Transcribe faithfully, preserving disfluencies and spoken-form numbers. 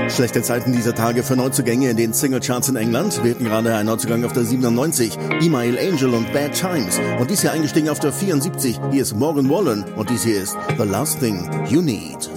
Schlechte Zeiten dieser Tage für Neuzugänge in den Singlecharts in England. Wir hatten gerade einen Neuzugang auf der siebenundneunzig, Email Angel und Bad Times. Und dies hier eingestiegen auf der vierundsiebzig. Hier ist Morgan Wallen und dies hier ist The Last Thing You Need.